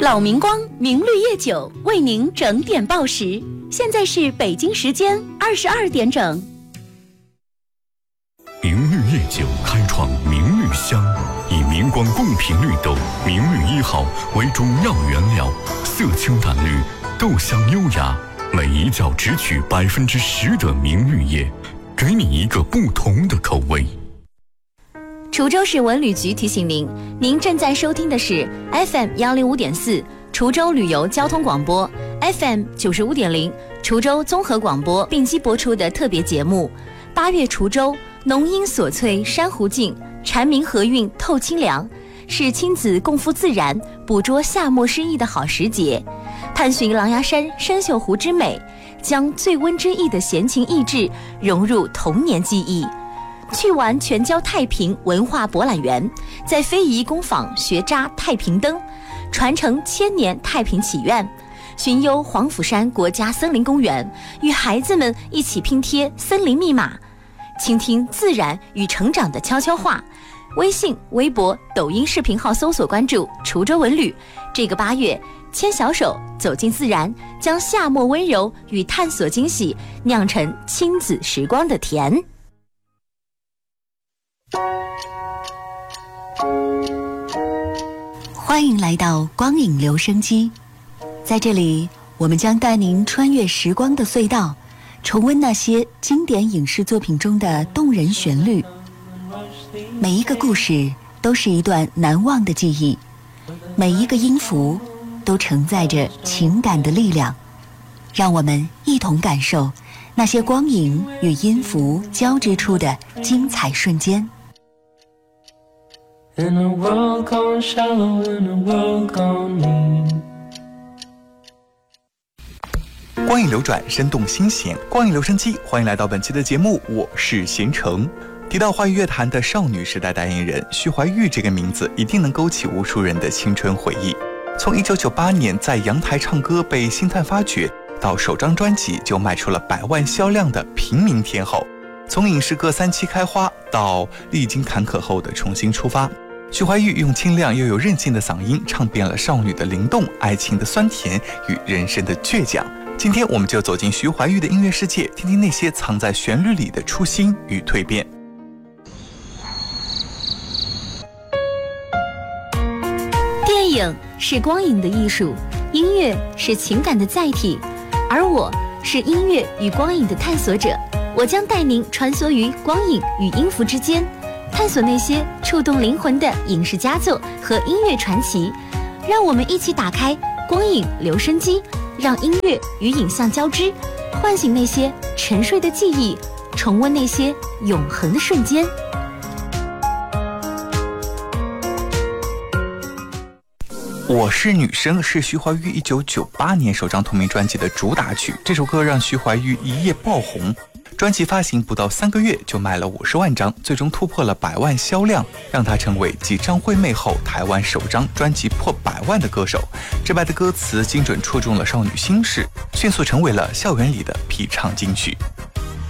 老明光明绿叶酒为您整点报时，现在是北京时间22点整。 明绿叶酒开创明绿香，以明光贡品绿豆明绿1号为主要原料，色清淡绿，豆香优雅，每一窖只取10%的明绿叶，给你一个不同的口味。 滁州市文旅局提醒您，您正在收听的是 FM 105.4滁州旅游交通广播 FM 95.0滁州综合广播并机播出的特别节目。8月滁州，浓荫锁翠珊瑚净，蝉鸣和韵透清凉，是亲子共赴自然，捕捉夏末诗意的好时节。探寻狼牙山生锈湖之美，将醉翁之意的闲情逸致融入童年记忆。去玩全椒太平文化博览园，在非遗工坊学扎太平灯，传承1000年太平祈愿。巡游黄甫山国家森林公园，与孩子们一起拼贴森林密码，倾听自然与成长的悄悄话。微信、微博、抖音视频号搜索关注滁州文旅。这个8月，牵小手走进自然，将夏末温柔与探索惊喜酿成亲子时光的甜。 欢迎来到光影留声机，在这里我们将带您穿越时光的隧道，重温那些经典影视作品中的动人旋律。每一个故事都是一段难忘的记忆，每一个音符都承载着情感的力量。让我们一同感受那些光影与音符交织出的精彩瞬间。 In a world gone shallow, in a world gone mean。 光影流转，生动新鲜，光影留声机，欢迎来到本期的节目，我是贤成。提到华语乐坛的少女时代代言人徐怀钰这个名字，一定能勾起无数人的青春回忆。从1998年在阳台唱歌被星探发掘，到首张专辑就卖出了100万销量的平民天后，从影视歌3期开花到历经坎坷后的重新出发，徐怀钰用清亮又有韧性的嗓音，唱遍了少女的灵动、爱情的酸甜与人生的倔强。今天我们就走进徐怀钰的音乐世界，听听那些藏在旋律里的初心与蜕变。 电影是光影的艺术，音乐是情感的载体，而我是音乐与光影的探索者。我将带您穿梭于光影与音符之间，探索那些触动灵魂的影视佳作和音乐传奇。让我们一起打开光影留声机，让音乐与影像交织，唤醒那些沉睡的记忆，重温那些永恒的瞬间。 我是女生是徐怀钰1998年首张同名专辑的主打曲，这首歌让徐怀钰一夜爆红。专辑发行不到3个月就卖了50万张，最终突破了100万销量，让她成为继张惠妹后台湾首张专辑破100万的歌手。直白的歌词精准戳中了少女心事，迅速成为了校园里的必唱金曲。